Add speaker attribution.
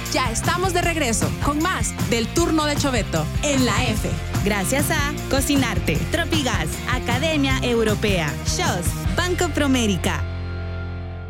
Speaker 1: Ya estamos de regreso con más del turno de Choveto en la F.
Speaker 2: Gracias a Cocinarte, Tropigas, Academia Europea, SHOS, Banco Promérica,